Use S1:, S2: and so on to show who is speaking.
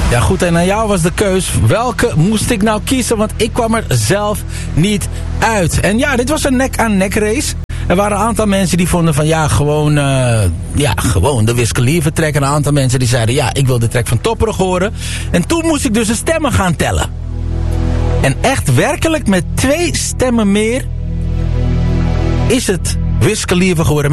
S1: Ja goed, en aan jou was de keus. Welke moest ik nou kiezen? Want ik kwam er zelf niet uit. En ja, dit was een nek-aan-nek race. Er waren een aantal mensen die vonden van gewoon de Wiz Khalifa track. En een aantal mensen die zeiden ja, ik wil de track van Topperig horen. En toen moest ik dus de stemmen gaan tellen. En echt werkelijk met 2 stemmen meer is het Wiz Khalifa geworden.